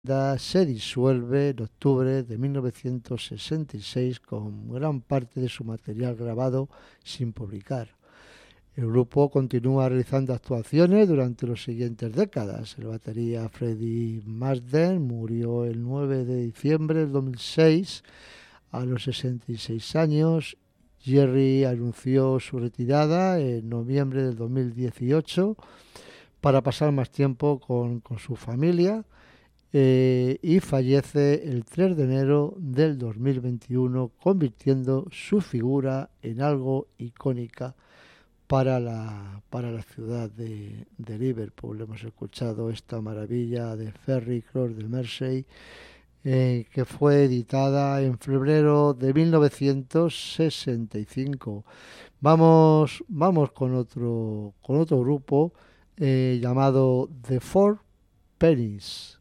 banda se disuelve en octubre de 1966 con gran parte de su material grabado sin publicar. El grupo continúa realizando actuaciones durante las siguientes décadas. El batería Freddie Marsden murió el 9 de diciembre del 2006 a los 66 años. Jerry anunció su retirada en noviembre del 2018 para pasar más tiempo con su familia y fallece el 3 de enero del 2021, convirtiendo su figura en algo icónica para la ciudad de Liverpool. Hemos escuchado esta maravilla de Ferry Cross del Mersey, que fue editada en febrero de 1965. Vamos con otro grupo llamado The Four Pennies.